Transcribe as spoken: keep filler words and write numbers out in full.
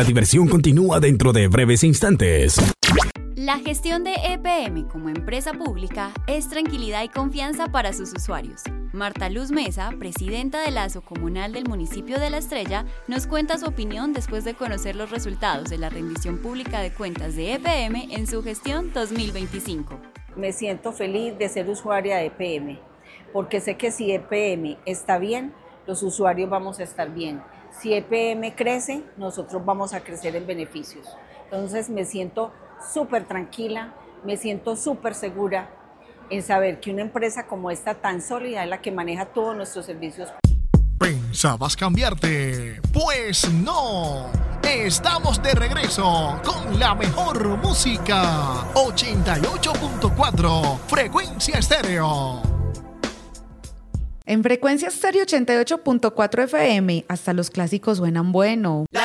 La diversión continúa dentro de breves instantes. La gestión de E P M como empresa pública es tranquilidad y confianza para sus usuarios. Marta Luz Mesa, presidenta del Aso Comunal del municipio de La Estrella, nos cuenta su opinión después de conocer los resultados de la rendición pública de cuentas de E P M en su gestión dos mil veinticinco. Me siento feliz de ser usuaria de E P M, porque sé que si E P M está bien, los usuarios vamos a estar bien. Si E P M crece, nosotros vamos a crecer en beneficios. Entonces me siento súper tranquila, me siento súper segura en saber que una empresa como esta tan sólida es la que maneja todos nuestros servicios. ¿Pensabas cambiarte? Pues no. Estamos de regreso con la mejor música. ochenta y ocho punto cuatro Frecuencia Estéreo. En Frecuencia Estéreo ochenta y ocho punto cuatro F M, hasta los clásicos suenan bueno.